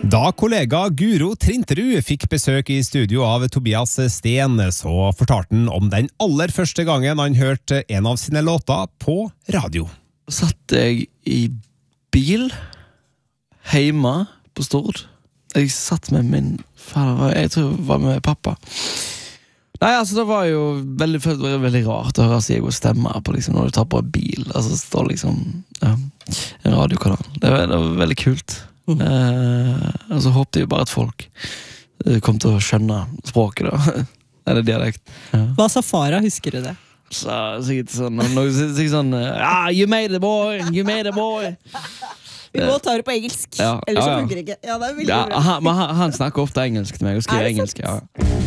Da kollega Guro Trinterud fikk besøk i studio av Tobias Sten, så fortalte han om den aller første gangen han hørte en av sine låter på radio. Satt jeg i bil hjemme på Stord. Jeg satt med min far, jeg tror det var med pappa. Nei, altså det var jo veldig rart å høre seg og stemme på liksom, når du tar på en bil. Altså det står liksom en radiokanal. Det var veldig kult. Og så håpte jeg bare at folk kom til å skjønne språket da. Eller dialekt. Hva sa fara, husker du det? Så sikkert sånn you made it boy, you made it boy. Vi må ta det på engelsk, ellers så fungerer det ikke. Ja, det er veldig bra. Han snakker ofte engelsk til meg og skriver engelsk, ja.